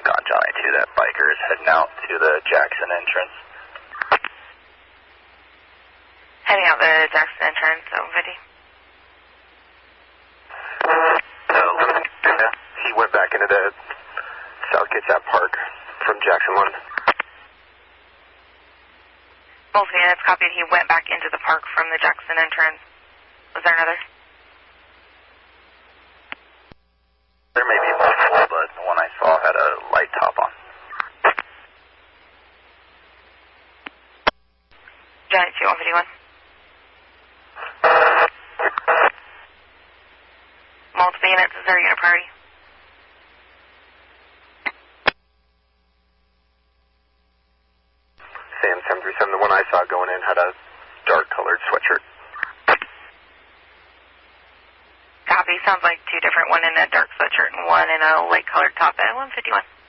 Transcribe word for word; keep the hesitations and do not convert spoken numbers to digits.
on Johnny two, that biker is heading out to the Jackson entrance. Heading out the Jackson entrance, seven fifty. So, yeah, he went back into the South Kitsap Park from Jackson one. Multiple units copied. He went back into the park from the Jackson entrance. Was there another? There may be multiple, but the one I saw had a light top on. Johnny two, one fifty-one. Multiple units, is there a unit priority? Sam seven three seven, the one I saw going in had a dark colored sweatshirt. Copy, sounds like two different, one in a dark sweatshirt and one in a light colored top at one fifty-one.